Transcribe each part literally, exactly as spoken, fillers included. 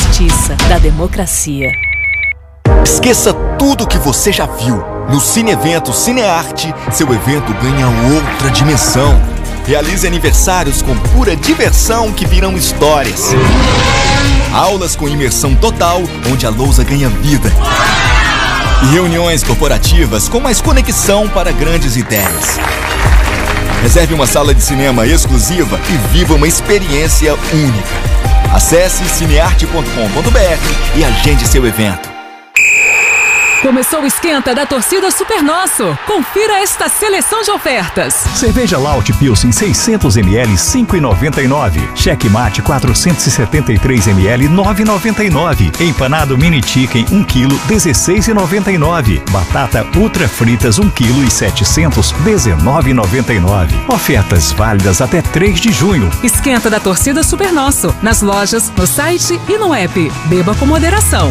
justiça, da democracia. Esqueça tudo que você já viu. No Cine Evento Cinearte, seu evento ganha outra dimensão. Realize aniversários com pura diversão que viram histórias. Aulas com imersão total, onde a lousa ganha vida. E reuniões corporativas com mais conexão para grandes ideias. Reserve uma sala de cinema exclusiva e viva uma experiência única. Acesse cinearte ponto com ponto br e agende seu evento. Começou o esquenta da torcida Super Nosso. Confira esta seleção de ofertas. Cerveja Laut Pilsen seiscentos mililitros, cinco reais e noventa e nove centavos. Cheque Mate quatrocentos e setenta e três mililitros, nove reais e noventa e nove centavos. Empanado Mini Chicken um quilo, dezesseis reais e noventa e nove centavos. Batata Ultra Fritas um quilo e setecentos, dezenove reais e noventa e nove centavos. Ofertas válidas até três de junho. Esquenta da torcida Super Nosso. Nas lojas, no site e no app. Beba com moderação.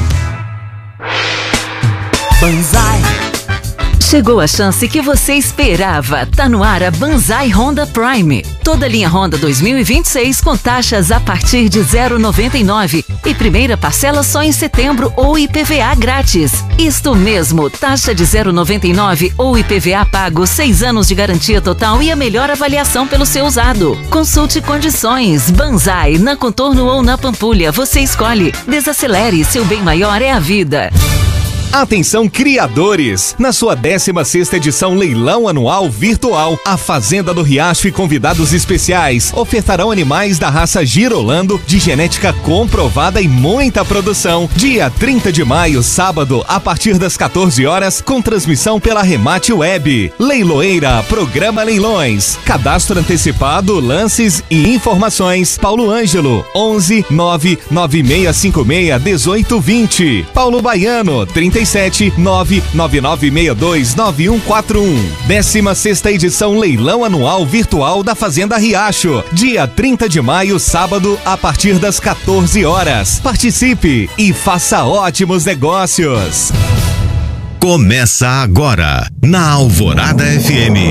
Banzai. Chegou a chance que você esperava. Tá no ar a Banzai Honda Prime. Toda linha Honda dois mil e vinte e seis com taxas a partir de zero vírgula noventa e nove e primeira parcela só em setembro ou I P V A grátis. Isto mesmo, taxa de zero vírgula noventa e nove ou I P V A pago, seis anos de garantia total e a melhor avaliação pelo seu usado. Consulte condições. Banzai, na Contorno ou na Pampulha, você escolhe. Desacelere, seu bem maior é a vida. Atenção criadores! Na sua décima sexta edição Leilão Anual Virtual, a Fazenda do Riacho e convidados especiais ofertarão animais da raça Girolando, de genética comprovada e muita produção. Dia trinta de maio, sábado, a partir das quatorze horas, com transmissão pela Remate Web. Leiloeira, Programa Leilões. Cadastro antecipado, lances e informações. Paulo Ângelo, onze nove nove seis cinco seis um oito dois zero. Paulo Baiano, trinta e sete nove nove nove seis dois nove um quatro um. décima sexta edição Leilão Anual Virtual da Fazenda Riacho. Dia trinta de maio, sábado, a partir das quatorze horas. Participe e faça ótimos negócios. Começa agora, na Alvorada F M.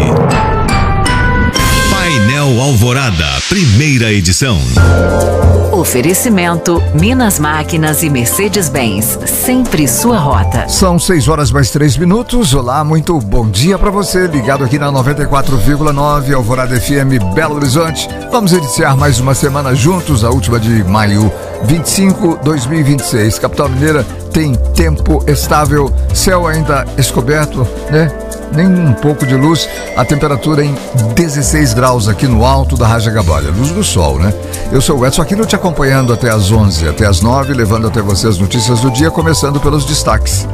Painel Alvorada, primeira edição. Oferecimento Minas Máquinas e Mercedes-Benz, sempre sua rota. São seis horas mais três minutos. Olá, muito bom dia para você, ligado aqui na noventa e quatro vírgula nove Alvorada F M Belo Horizonte. Vamos iniciar mais uma semana juntos, a última de maio vinte e cinco, dois mil e vinte e seis. Capital Mineira tem tempo estável, céu ainda descoberto, né? Nem um pouco de luz, a temperatura em dezesseis graus aqui no alto da Raja Gabolha, luz do sol, né? Eu sou o Edson Aquino, te acompanhando até às onze, até às nove, levando até você as notícias do dia, começando pelos destaques.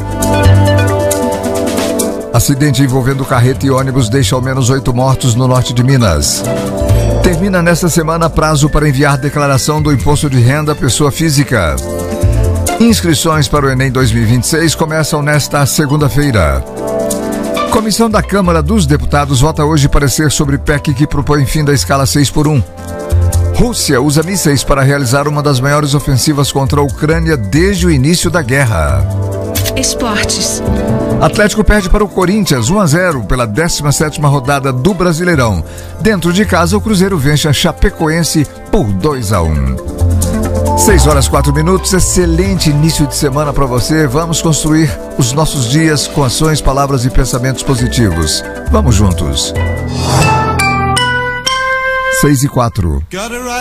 Acidente envolvendo carreta e ônibus deixa ao menos oito mortos no norte de Minas. Termina nesta semana prazo para enviar declaração do imposto de renda à pessoa física. Inscrições para o Enem dois mil e vinte e seis começam nesta segunda-feira. Comissão da Câmara dos Deputados vota hoje parecer sobre P E C que propõe fim da escala seis por um. Rússia usa mísseis para realizar uma das maiores ofensivas contra a Ucrânia desde o início da guerra. Esportes. Atlético perde para o Corinthians um a zero pela décima sétima rodada do Brasileirão. Dentro de casa, o Cruzeiro vence a Chapecoense por dois a um. seis horas quatro minutos, excelente início de semana para você. Vamos construir os nossos dias com ações, palavras e pensamentos positivos. Vamos juntos. seis e quatro.